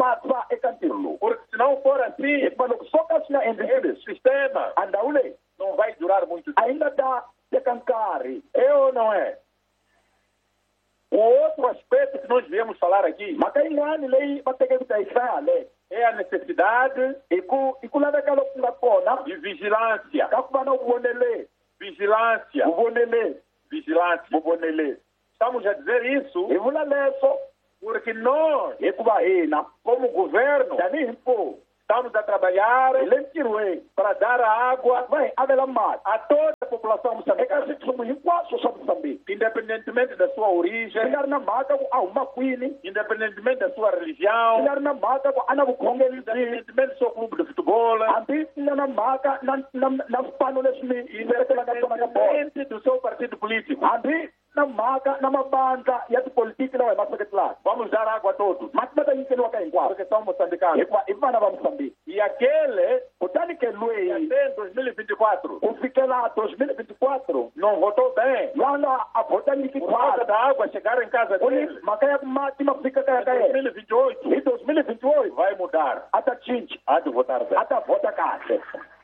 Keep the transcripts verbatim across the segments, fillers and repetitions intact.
matsa ekantirlo. Porque se não for assim, E quando só casna esse sistema andaule não vai durar muito tempo. ainda dá tekankari. É ou não é? O outro aspecto que nós viemos falar aqui Makaingani lei bategeka isale. é a necessidade Iku ikulada kalo kunga kona. de vigilância. Kakubana ubonele. Vigilância. Ubonele. Vigilância. Ubonele. Estamos a dizer isso Ivula leso. porque nós, Ikuba ina. como governo, Dani impo. estamos a trabalhar Ilentirwe. para dar a água Vai abela mat. a toda a população moçambicana, Eka sitsumu hinkwaso sa Moçambique. independentemente da sua origem, Singar na mata ku au makwini. independentemente da sua religião, Singar na mata ku ana bukhongeli. independentemente do seu clube de futebol, Ambi singar na mata na na na spano lesmi. Inerekela na tona ka bola. independente do seu partido político. Ambi na maka na mabandla ya tipolitiki lawa maseketla. Vamos dar água a todos, Matmata yinkeli waka hinkwaso. porque são moçambicanos. Ikuba ivana va Moçambique. E aquele Kutani ke que lwei. até em dois mil e vinte e quatro Kufikela dois mil e vinte e quatro. não votou bem, Lwana avota por causa nikitwala. da água chegar em casa Uni dele, makaya mati mafika kaya em dois kaya. mil e vinte e oito Em dois mil e vinte e oito. vai mudar. Ata chinchi. Há de votar bem. Ata vota kahle.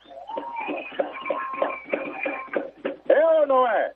É ou não é?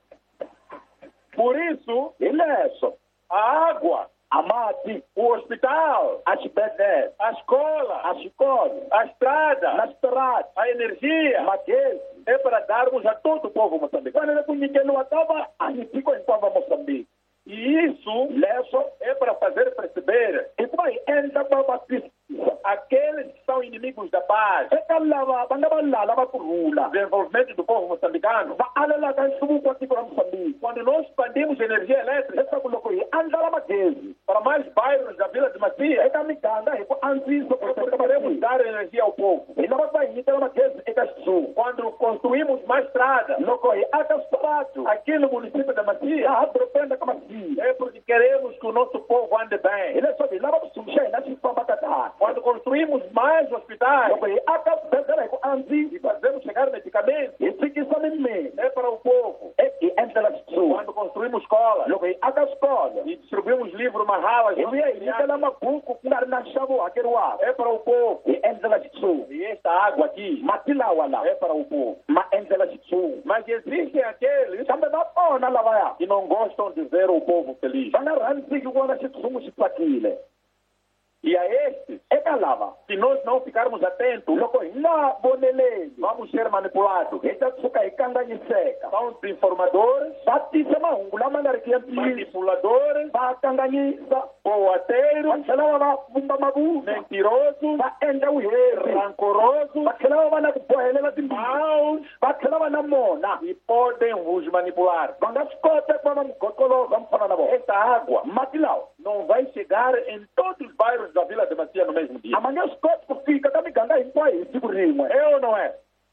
Por isso, Ileso. a água, Amati. o hospital, Ashibede. a escola, Ashikoli. a estrada, Nastrad. a energia, Magezi. é para darmos a todo o povo moçambicano. Kwanele kunyikeni watava anipiko inkwamba Moçambique. E isso Leso. é para fazer perceber Ikuba enda baba pisa. aqueles que são inimigos da paz, Eka lava bangaba lala bakurula. desenvolvimento do povo moçambicano. Va alela ka nsubu kwa tiko la Moçambique. Quando nós expandimos energia elétrica Esa kuloko yi andala magezi. para mais bairros da Vila de Macia, Eka miganga hiku anziso é porque kwa queremos dar energia ao povo. ina ba yitela magezi eka su. Quando construímos mais estrada Loko yi aka stratu. aqui no município da Macia, Ya hadropenda kama si. é porque queremos que o nosso povo ande bem. Ile so bilaba kusumsha ina si pamba kata. Quando construímos mais hospitais Loko yi aka bezela hiku anzi. e fazemos chegar medicamentos, Isikisa mimi. é para o povo. Eki entela su. Quando construímos escolas Loko yi aka skola. e distribuímos livros marralas, Ivi yi yitela mabuku kunari na shabu akeruwa. é para o povo. I entela su. E esta água aqui Matila wala. é para o povo. Ma entela su. Mas existem aqueles Kambe ba ona lava ya. que não gostam de ver o povo feliz. Bana ranzi kuona xitsumu xitsakile. E a estes, Eka lava. se nós não ficarmos atentos, Loko hi nga voneleli. vamos ser manipulados. Hi ta tshuka hi kanganyiseka. São desinformadores, Va tisa mahungu lama nga riki ya ntiyiso. manipuladores, Va kanganyisa. boateiros, Va tlhela va va vumba mavunwa. mentirosos, Va endla vuheri. rancorosos, Va tlhela va va na ku bohelela timbilu. maus Va tlhela va na mona. e podem vos manipular. Va nga swi kota ku va va mi gotoloza mi fana na vona. Esta água Mati lawa. não vai chegar em todos os bairros da Vila de Macia no mesmo dia. A ma nge swi koti ku fika ka miganga hinkwayo hi siku rin'we. É ou não é?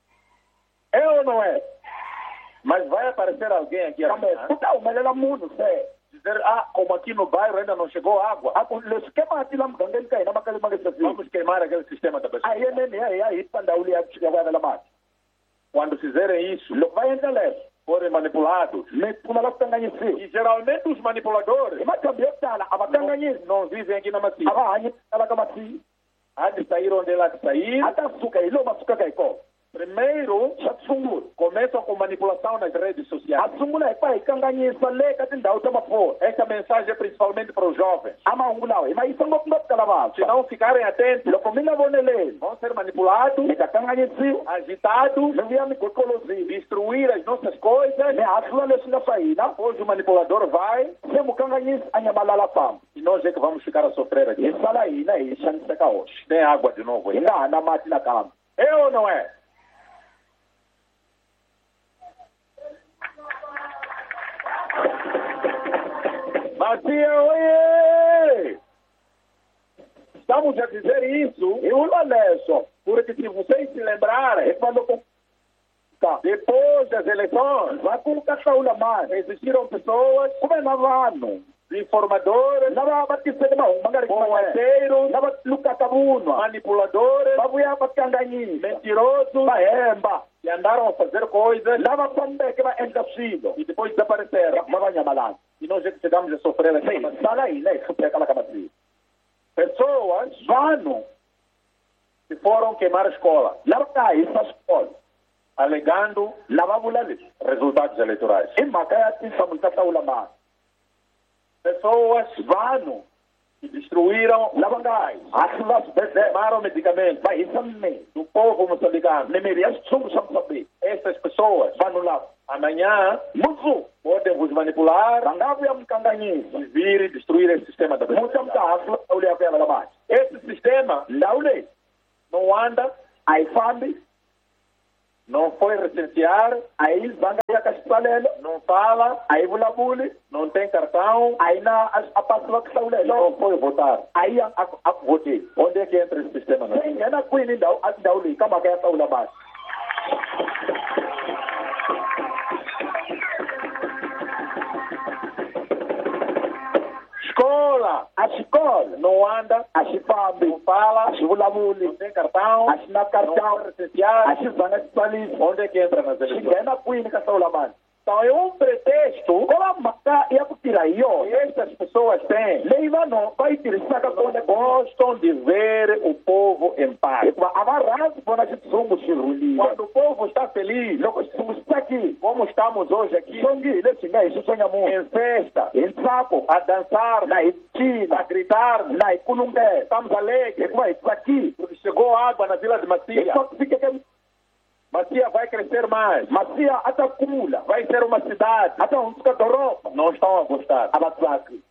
É ou não é? Mas vai aparecer alguém aqui Kambe amanhã, ku ta humelela munhu se. dizer, ah, como aqui no bairro ainda não chegou água, A ku leswi ke mati la mugangeni ka hina makale ma nge se fika. vamos queimar aquele sistema da A pessoa. hi yeneni ya hi ya hi ta ndhawu leyi ya ya ku avela mati. Quando fizerem isso, Loko va endla leswo forem manipulados. mi pfumala ku kanganyisiwa. E geralmente os manipuladores Hi makhamba yo tala a va kanganyisi. não vivem aqui na A Macia. va hanyi tala ka masihi. Há de sair onde ela há de sair. A ta suka hi lomu a sukaka hi kona. Primeiro, Xa ku sungula. começam com manipulação nas redes A sociais. sungula hi pa hi kanganyisa le ka tindhawu ta mafoni. Essa mensagem é principalmente para os jovens. A mahungu lawa hi ma yisa ngopfungopfu ka Se lavantshwa. não ficarem atentos, Loko mi nga voneleli vão ser manipulados, mi ta kanganyisiwa, agitados, mi vuya mi gotolozile, destruir as nossas coisas. mi hahlula leswi nga swa hina. Depois o manipulador vai Se mukanganyisi a nyamalala famba. e nós é que vamos ficar a sofrer aqui. Hi sala hina hi xaniseka hoxe. Tem água de novo Hi aí. nga ha na mati nakambe. É ou não é? Macia, oiê! Estamos a dizer isso Hi vula leswo porque se vocês se lembrarem, hi fane ku ka depois das eleições, va ku ka hlawula mani existiram pessoas, ku ve na vanhu informadores, lava va tiseke mahungu ma nga ri ki manene, boateiros, lava lukaka vunwa, manipuladores, va vuya va kanganyisa, mentirosos, va hemba, que andaram a fazer coisas lava fambeke va endla swilo e depois desapareceram. ma va nyamalala. E nós é que chegamos a sofrer aqui. Sala hina hi hlupheka la ka masihi. Pessoas pessoas vanhu que foram queimar a escola, lava nga hisa swikolo alegando lava vula leswi resultados eleitorais. i mhaka ya tinhlamulo ta hlawula mali. Pessoas Vanhu que destruíram lava nga hahlula swibedhlele queimaram medicamentos va hisa mimirhi do povo moçambicano. mimirhi ya switshungu swa Moçambique. Essas pessoas, Vanhu lava amanhã, mundzuku podem vos manipular va nga vuya mi kanganyisa e vir e destruir esse sistema da muta mi ta pessoa. hahlula ndhawu leyi ya ku yavela mali. Esse sistema Ndhawu leyi não anda, a yi fambi não foi recensear, a yi zanga ya ka xitsalelo não fala, a yi vulavuli não tem cartão, a yi na a a pasi va ku hlawulela não foi votar. a yi ya a ku- a ku voteni. Onde é que entra esse sistema? se yi nghena kwini ndhawu a ndhawu leyi ka mhaka ya hlawula mali. Escola A xikolo não anda, a xi fambi não fala, a xi vulavuli não tem cartão, a xi na não foi kartão a recensear. xi zanga xitsaliso Onde é que entra nas xi eleições? nghena kwini ka hlawula mali. Então é um pretexto ko va mhaka ya ku tirha hi que yona estas pessoas têm. leyi vanhu va yi tirhisaka kona Gostam de ver o povo em paz. hikuva a va rhandzi vona xitshungu xi rhuliwa. Quando o povo está feliz, Loko xitshungu xi tsakile como estamos hoje aqui, xongile leswi nga hi swi swa nyamuntlha em festa, hi ntsako a dançar, na hi a cina gritar, na hi kulungela estamos alegres, hikuva hi tsakile porque chegou água na Vila de Macia. hikuva ku fikeke Macia vai crescer mais, masiya a ta kula vai ser uma cidade. a ta hundzuka doroba Não estão a gostar. a va tsaki.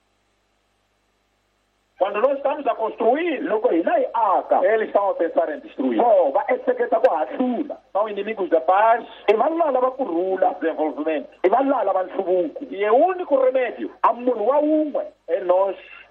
Quando nós estamos a construir, Loko hina hi aka eles estão a pensar em destruir. vo va ehleketa ku hahlula São inimigos da paz, i valula lava kurhula desenvolvimento. i valula lava nhluvuko. E é o único remédio A munhu wa wun'we é nós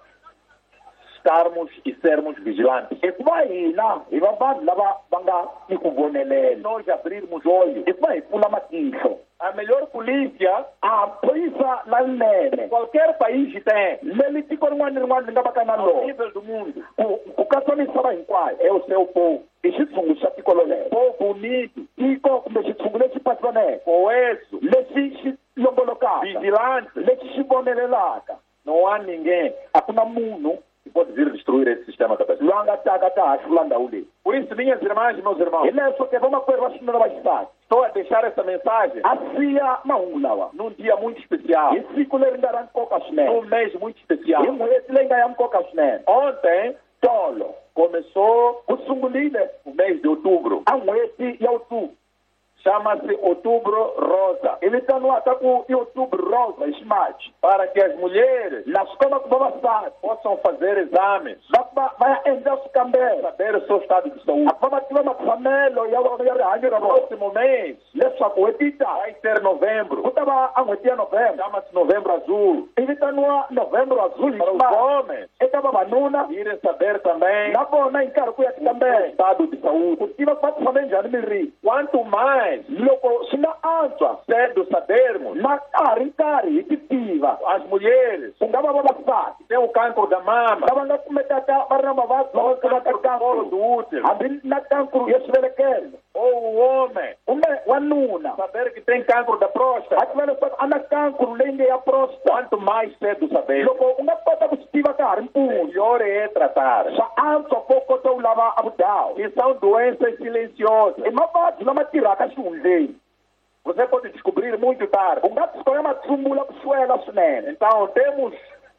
estarmos e sermos vigilantes. hikuva hina hi va vanhu lava va nga ni ku É vonelela nós abrirmos olho. hikuva hi pfula matihlo. A melhor polícia A phorisa lalinene qualquer país tem, leri tiko rin'wana ni rin'wana ri nga va ka na ao lona nível do mundo, ku ku katsa misava hinkwayo é o seu povo. i xitshungu xa tiko rolero. Povo unido, Tiko kumbe xitshungu lexi pasivaneke coeso, lexi xi longolokaka vigilante. lexi xi vonelelaka. Não há ninguém A ku na munhu que pode vir destruir esse sistema da pessoa. loyi a nga taka ta hahlula ndhawu leyi. Por isso, minhas irmãs e meus Hi irmãos, leswo ke vamakwerhu va xinuna va xisati estou a deixar essa mensagem a siya mahungu lawa num dia muito especial, hi siku leri nga ra nkoka swinene, num mês muito especial. hi n'hweti leyi nga ya nkoka swinene. Ontem Tolo começou ku sungulile o mês de outubro. a n'hweti ya outubro Chama-se Outubro Rosa. i vitaniwaka ku i outubro rosa hi ximachi, Para que as mulheres na swi komba ku vavasati possam fazer exames, va va va ya endla swikambelo saber o seu estado de a saúde. ku va va tiva matshamelo ya ya rihanyo ra vona Próximo mês leswaku n'hweti yi taka vai ser novembro. ku ta va a n'hweti ya november Chama-se Novembro Azul. i vitaniwa november azul hi Para os ximachi homens eka vavanuna irem saber também na vona hi nkarhi ku ya o tikambela estado de saúde. ku tiva ku va tshame njhani mirini. Quanto mais Loko swi nga antswa cedo sabermos, na nkarhi nkarhi hi ti tiva as mulheres ku nga va vavasati têm o cancro da mama, lava nga kumekaka va ri na mavabyi lawa kumaka colo kankuru do útero, hambi na kankuru ya swivelekelo ou o homem kumbe wanuna saber que tem cancro da a próstata. tiva leswaku a na kankuru leyi nge ya prostate. Quanto mais cedo saber, Loko u nga kota ku swi tiva ka ha ri mpundzu melhor é tratar. swa antswa ko kota u lava a vudawu. E são doenças silenciosas. I mavabyi lama tirhaka xihundleni. Você pode descobrir muito tarde. U nga tsikoya ma tshungula ku swela swinene. Então, temos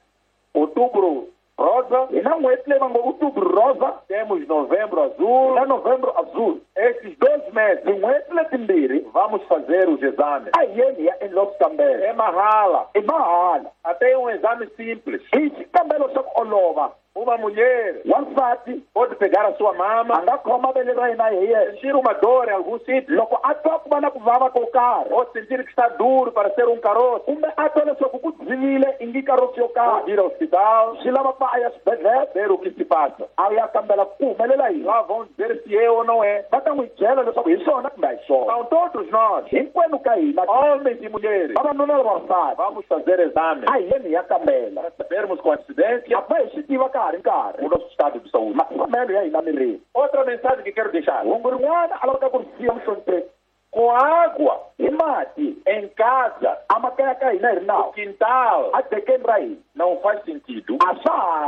outubro rosa, Hi na n'hweti leyi va ngo outubro rosa temos novembro azul. na novembro azul. Esses dois meses, Tin'hweti letimbirhi vamos fazer os exames. a hi yeni hi ya endla swikambelo É mahala. i mahala. Até um exame simples. I xikambelo xa ku olova. Uma mulher Wansati pode pegar a sua a mama, nga khoma vele ra yena hi yexe sentir uma dor em algum sítio, loko a twa ku va na ku vava ko karhi ou sentir que está duro para ser um caroço, kumbe a twa leswaku ku dzivile i ngi karosi yo ou karhi ir ao hospital, swi lava ku va a ya swibedhlele ver o que se passa. a ya kambela ku humelela yini. Lá vão dizer se é ou não é. Va ta n'wi byela leswaku hi swona kumbe a hi swona. Então, todos nós, Hinkwenu ka hina homens e mulheres, vavanuna na vavasati vamos fazer exames a hi yeni hi ya kambela para sabermos com antecedência a fa hi swi tiva ka ha ri o nkarhi nosso estado de saúde. matshamelo ya hina mirini. Outra mensagem que quero deixar: Hungu rin'wana a lavaka ku ri siya muhlonipheki com água hi mati em casa, amakaya ka hina hi ri no nawu quintal, a dekeni ra hina não faz sentido a swa ha ya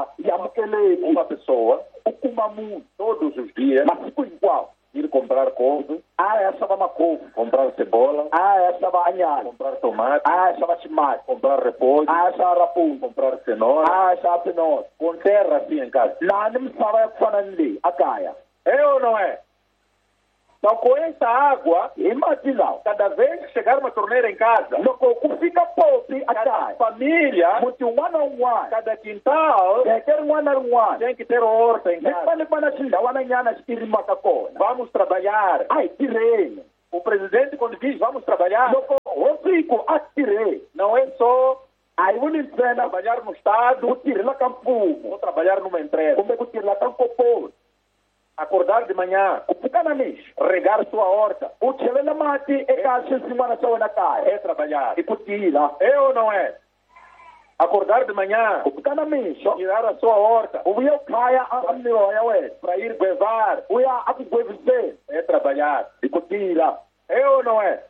amukeleki uma pessoa, u kuma munhu todos os dias, masiku hinkwawo ir comprar couve, a ya xava makovu comprar cebola, a ya xava anyana comprar tomate, a ya xava ximati comprar repolho, a ya xava rapunda comprar cenoura, a ya xava pinota com terra assim em casa. laha ni misava ya ku fana ni leyi a kaya É ou não é? Então, com essa água, hi mati lawa cada vez que chegar uma torneira em casa, loko ku fika popi a cada kaya família, muti wun'wana na wun'wana cada quintal, geke rin'wana na rin'wana tem que ter horta em ni casa. fane ku va na xindhawananyana xi tirimaka kona Vamos trabalhar. a hi tirheni O presidente, quando diz vamos trabalhar, loko hosiku a tirheni não é só a hi vuli ntsena trabalhar no Estado ku tirhela ka mfumo ou trabalhar numa empresa. kumbe ku tirhela ka nkoponi Acordar de manhã, ku pfuka na mixo regar sua horta, u chelela mati eka swisin'wana swa wena kaya é trabalhar. i ku tirha É ou não é? Acordar de manhã, ku pfuka na mixo tirar a sua horta u vuya u khaya a miroho ya wena para ir bevar, u ya a ku gweviseni é trabalhar. hi ku tirha É ou não é?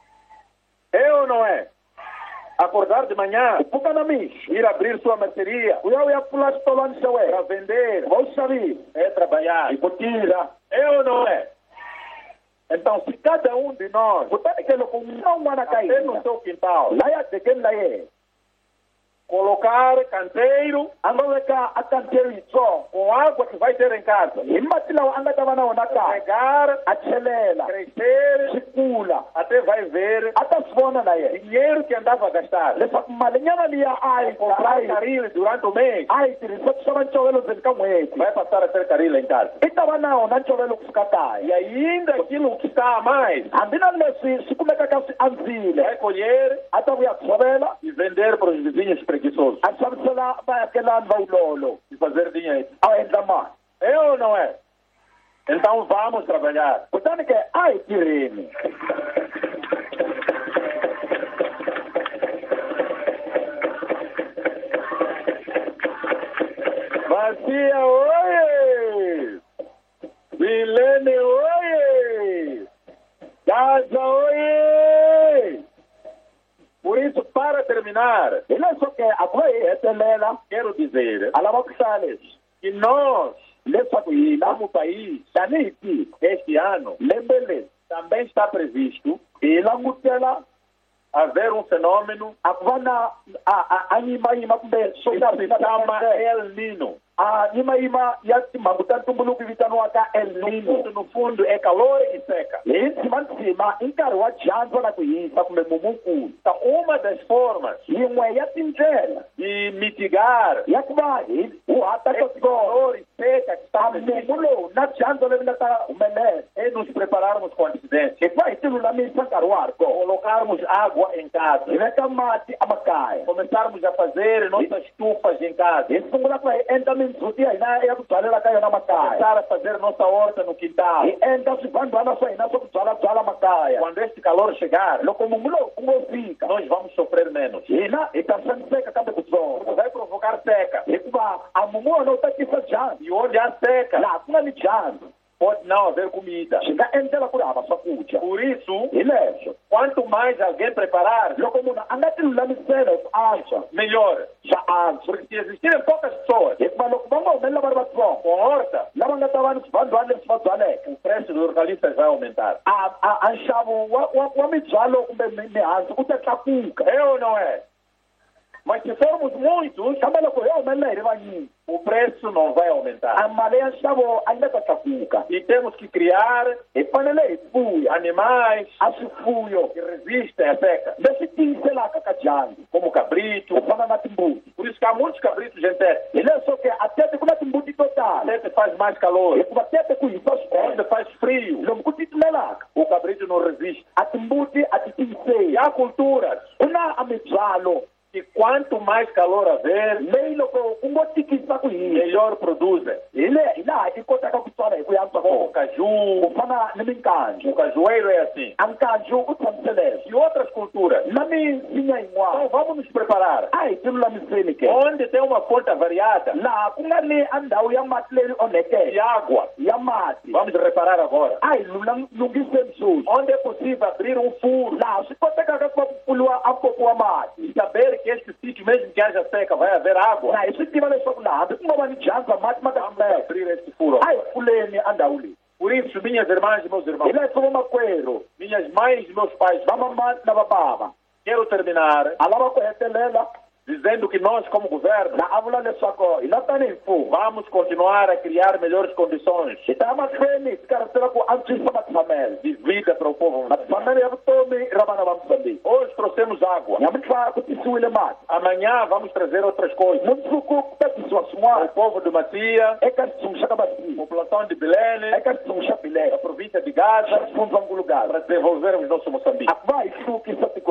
É ou não é? Acordar de manhã, ku pfuka na mixo ir abrir sua mercearia u ya u ya pfula xitolwani xa para wena vender, u va u xavile é trabalhar. hi ku tirha É ou não é? Então, se cada um de nós, kutani ke loko un'wana na un'wana ka até no hina seu quintal, laya dekeni la yena colocar canteiro a nga veka a kantero yitsongo com água que vai ter em casa, hi mati lawa a nga ta va na wona kaya regar, a chelela crescer, swi kula até vai ver a ta swi vona na yena dinheiro que andava a gastar. leswaku malinyana liya a yi a Comprar yi caril durante o mês, a yi tirhisa ku xava ncovelo ndzeni ka n'hweti vai passar a ter caril em casa. i ta va na wona ncovelo ku fika E kaya ainda aquilo que está a mais, hambi na leswi swi kumekaka swi andzile vai colher a ta vuya tshovela e vender para os vizinhos preguiçosos a xavisela vaakelani va ulolo e fazer dinheiro. a endla mali É ou não é? Então vamos trabalhar. kutani ke a hi tirheni Bacia, oye! Milene, oye! Casa, oye! Por isso, para terminar, hi leswo ke a ku va hi hetelela quero dizer a lava ku hlaya leswi que nós, leswaku hina como país, tanihi tiko este ano, lembe leri também está previsto hi langutela haver um fenômeno a ku va na a- a- a yimayima kumbe swo que ka se swi nga ta chama endleka. El Nino. a yimayima ya timhangu ta ntumbuluko vitaniwaka El No Nino fundo, no fundo, é calor e seca. hi ntsimantsima i nkarhi wa dyandza na ku hisa kumbe mumukulu Então, uma das formas yin'we ya tindlela de mitigar ya ku va hi hu hata esse ka swona calor e seca que está mumu lowu na dyandza leyi nga ta humelela é nos prepararmos com antecedência, hi ku va hi ti lulamisa nkarhi wa ha ri kona colocarmos água em casa, hi veka mati emakaya começarmos a fazer nossas estufas em casa, hi sungula ku va hi endla mindzhuti ya hina ya ku byalela ka yona makaya começar a fazer nossa horta no quintal. hi endla swibandhwana swa hina swa ku byalabyala makaya Quando este calor chegar, loko mumu lowu u ngo fika nós vamos sofrer menos. hina hi ta xaniseka kambe kutsongo Vai provocar seca. hikuva a mumu wona u ta tisa dyandza E onde há seca, laha ku nga ni dyandza pode não haver comida. swi nga endlela ku ri hava swakudya Por isso, hi leswo quanto mais alguém preparar, loko munhu a nga ti lulamisela hi ku antswa melhor. swa antswa Porque se existirem poucas pessoas hikuva loko va nga humelela va ri vatsongo com horta, lava nga ta va ni swibandhwana leswi va byaleke o preço dos hortaliças vai aumentar. a a- a nxavo wa wa wa mibyalo kumbe mi- mihandzu u ta tlakuka É ou não é? Mas se formos muitos, kambe loko hi humelela hi ri vanyingi o preço não vai a aumentar. mali ya nxavo a yi nga ta tlakuka E temos que criar hi fanele hi fuya animais a swifuyo que resistem à seca, leswi tiyiselaka ka dyandza como cabrito. ku fana na timbuti Por isso que há muitos cabritos em tete. hi leswo ke a tete ku na timbuti to tala Tete faz mais calor. hikuva tete ku hisa Onde swinene faz frio, lomu ku titimelaka o cabrito não resiste. a timbuti a ti E tiyiseli há culturas ku na a mibyalo que quanto mais calor haver, leyi loko u ngo tikisa ku hisa melhor produzem. hi le hi laha i kotaka ku tswala hi ku yantswa Como o kona caju, ku fana ni minkandlo o cajueiro é assim. a nkandlo u tshamisele leswo E outras culturas. na minsinya Então yin'wana vamos nos preparar. a hi ti lulamiseni ke Onde tem uma fonte variada laha ku nga ni a ndhawu ya mati leyi de onhekeke água, ya mati vamos reparar agora. a hi lulam- lungiseni sweswi Onde é possível abrir um furo laha swi kotekaka ku va ku pfuriwa a nkoka wa mati e saber que este sítio, mesmo que haja seca, vai haver água. na hi swi tiva leswaku laha hambi ngoba nijanza mathi Vamos makahle abrir este furo. ayi pfuleni andawuli Por isso, minhas irmãs e meus irmãos, hileswo vamakwerhu minhas mães e meus pais, vamama na vabava quero terminar a lava ku hetelela dizendo que nós, como governo, na a vula leswaku hi la tanihi mfumo vamos continuar a criar melhores condições hi ta ya mahlweni hi karhatela ku antswisa matshamelo de vida para o povo. matshamelo ya vutomi ra vana va Moçambique. Hoje trouxemos água. Nyamuntlha ku tisiwile mati Amanhã vamos trazer outras coisas. mundzuku ku ta tisiwa O swin'wana povo de Matia, eka xitshungu xa ka Basile população de Belém, eka xitshungu xa a Bilele província de xa Gaza, xifundzhankulu Gaza para desenvolvermos nosso Moçambique. a ku va hi hluvukisa tiko